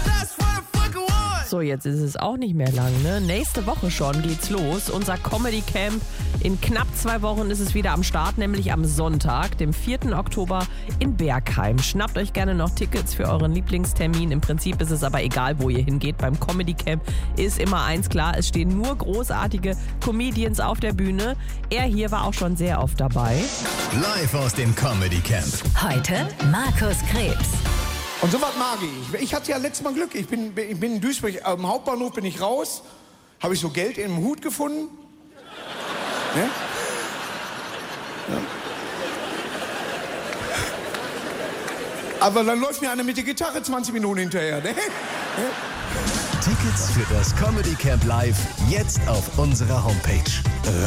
So, jetzt ist es auch nicht mehr lang, ne? Nächste Woche schon geht's los. Unser Comedy Camp. In knapp 2 Wochen ist es wieder am Start, nämlich am Sonntag, dem 4. Oktober in Bergheim. Schnappt euch gerne noch Tickets für euren Lieblingstermin. Im Prinzip ist es aber egal, wo ihr hingeht. Beim Comedy Camp ist immer eins klar, es stehen nur großartige Comedians auf der Bühne. Er hier war auch schon sehr oft dabei. Live aus dem Comedy Camp. Heute Markus Krebs. Und sowas mag ich. Ich hatte ja letztes Mal Glück. Ich bin in Duisburg, am Hauptbahnhof bin ich raus, habe ich so Geld in einem Hut gefunden. Ne? Ja. Aber dann läuft mir einer mit der Gitarre 20 Minuten hinterher. Ne? Tickets für das Comedy Camp Live jetzt auf unserer Homepage.